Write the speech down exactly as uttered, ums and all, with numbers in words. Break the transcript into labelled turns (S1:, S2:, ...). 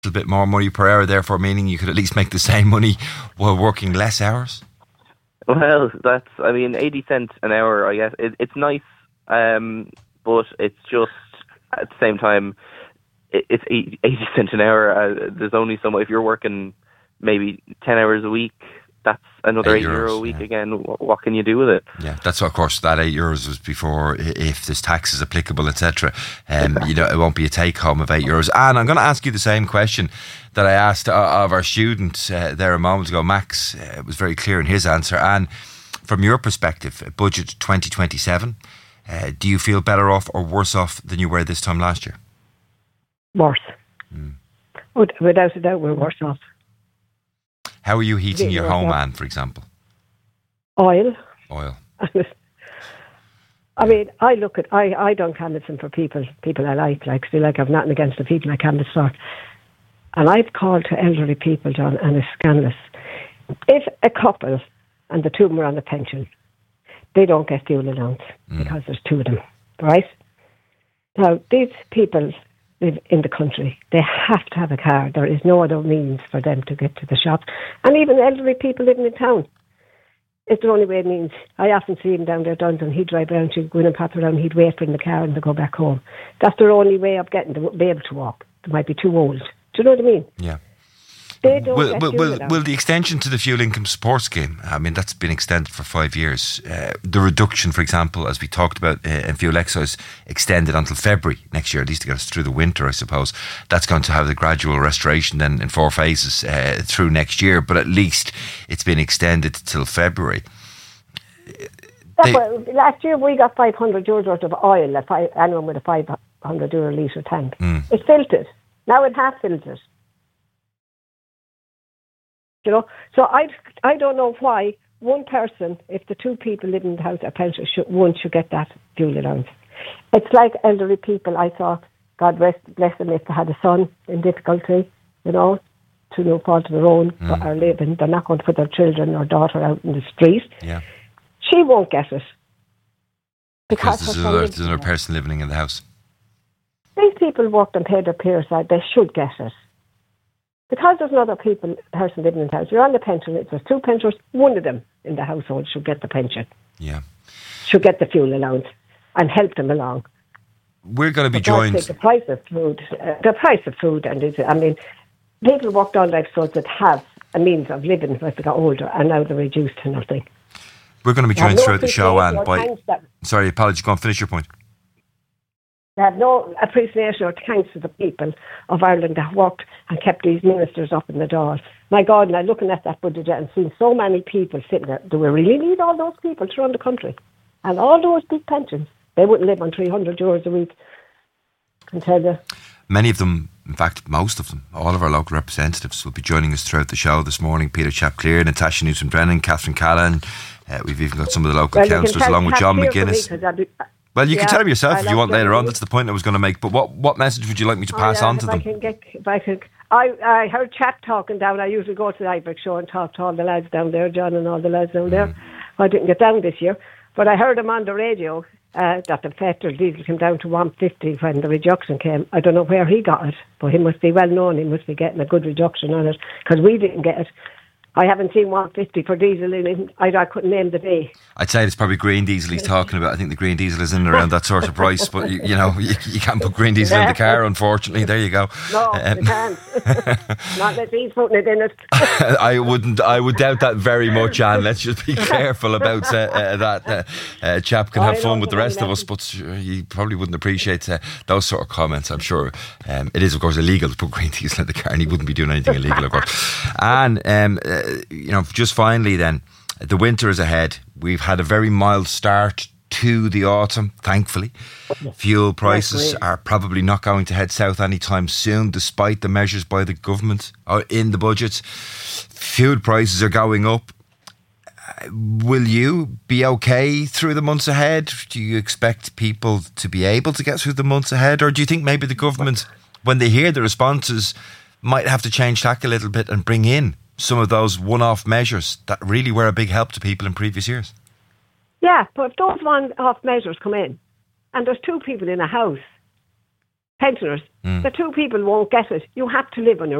S1: little bit more money per hour, therefore meaning you could at least make the same money while working less hours?
S2: Well, that's, I mean, eighty cents an hour, I guess. It, it's nice, um, but it's just, at the same time, it, it's eighty, eighty cents an hour. Uh, there's only so much, if you're working maybe ten hours a week, that's another eight, eight euros, euro a week yeah. again. What, what can you do with it?
S1: Yeah, that's of course that eight euros was before, if there's taxes applicable, et cetera. Um, you know, it won't be a take home of eight euros. And I'm going to ask you the same question that I asked of our student uh, there a moment ago. Max uh, was very clear in his answer. And from your perspective, budget twenty twenty-seven, uh, do you feel better off or worse off than you were this time last year?
S3: Worse. Mm. Without a doubt, we're worse off.
S1: How are you heating your home, Anne, for example?
S3: Oil.
S1: Oil.
S3: I mean, I look at, I, I don't canvassing for people, people I like, like, still like I've nothing against the people I canvass for. And I've called to elderly people, John, and it's scandalous. If a couple and the two of them are on a pension, they don't get fuel allowance mm. because there's two of them, right? Now, these people live in the country. They have to have a car. There is no other means for them to get to the shop. And even elderly people living in town, it's the only way it means. I often see him down there, Dundon. He'd drive around, she'd go in and pop around, he'd wait for in the car and they'd go back home. That's their only way of getting to be able to walk. They might be too old. Do you know what I mean?
S1: Yeah.
S3: They don't
S1: will,
S3: get
S1: will,
S3: fuel
S1: will,
S3: allowance.
S1: will the extension to the fuel income support scheme, I mean, that's been extended for five years. Uh, the reduction, for example, as we talked about uh, in fuel excise, extended until February next year, at least to get us through the winter, I suppose. That's going to have the gradual restoration then in four phases uh, through next year, but at least it's been extended till February.
S3: They, well, last year we got five hundred euros worth of oil, a five, anyone with a five hundred euro litre tank. Mm. It's filtered. Now it has filtered. You know, so I, I don't know why one person, if the two people living in the house are pensioners, should, one should get that fuel allowance. It's like elderly people. I saw, God rest, bless them, if they had a son in difficulty, you know, to no fault of their own, mm. but are living, they're not going to put their children or daughter out in the street.
S1: Yeah.
S3: She won't get it.
S1: Because, because there's, another, there's another person living in the house.
S3: These people worked and paid their peers side, they should get it. Because there's another people, person living in the house, you're on the pension, if there's two pensioners, one of them in the household should get the pension.
S1: Yeah.
S3: Should get the fuel allowance and help them along.
S1: We're going to be
S3: but
S1: joined...
S3: The price of food, uh, the price of food, and it's, I mean, people worked all life so that have a means of living as they got older, and now they're reduced to nothing.
S1: We're going to be joined
S3: no
S1: throughout the show, Anne, by...
S3: That,
S1: sorry, apologies, go on, finish your point.
S3: They have no appreciation or thanks to the people of Ireland that worked and kept these ministers up in the doors. My God, now looking at that budget and seeing so many people sitting there, do we really need all those people to run the country? And all those big pensions, they wouldn't live on three hundred euros a week, I can tell you.
S1: Many of them, in fact, most of them, all of our local representatives will be joining us throughout the show this morning. Peter Chapclear, Natasha Newton-Brennan, Catherine Callan. Uh, we've even got some of the local
S3: well,
S1: councillors along with John McGuinness. Well, you yeah, can tell them yourself I if you want later on. That's the point I was going to make. But what, what message would you like me to pass oh, yeah, on to
S3: if
S1: them?
S3: I can get, if I, can, I, I heard chat talking down. I usually go to the Ibrox show and talk to all the lads down there, John and all the lads down there. Mm. I didn't get down this year. But I heard him on the radio uh, that the petrol diesel came down to one fifty when the reduction came. I don't know where he got it, but he must be well known. He must be getting a good reduction on it because we didn't get it. I haven't seen one fifty for diesel in, I, I couldn't name the day.
S1: I'd say it's probably green diesel he's talking about. I think the green diesel is in and around that sort of price, but you, you know, you, you can't put green diesel in the car, unfortunately. There you go.
S3: No, um, you can't. Not that he's putting it in it.
S1: I wouldn't, I would doubt that very much, Anne. Let's just be careful about uh, uh, that. Uh, uh, chap can have fun with the rest of us, but uh, you probably wouldn't appreciate uh, those sort of comments, I'm sure. Um, it is, of course, illegal to put green diesel in the car, and he wouldn't be doing anything illegal, of course. And, um, uh, you know, just finally then, the winter is ahead. We've had a very mild start to the autumn, thankfully. Fuel prices are probably not going to head south anytime soon, despite the measures by the government in the budget. Fuel prices are going up. Will you be okay through the months ahead? Do you expect people to be able to get through the months ahead? Or do you think maybe the government, when they hear the responses, might have to change tack a little bit and bring in some of those one-off measures that really were a big help to people in previous years?
S3: Yeah, but if those one-off measures come in and there's two people in a house, pensioners.
S1: Mm.
S3: The two people won't get it. You have to live on your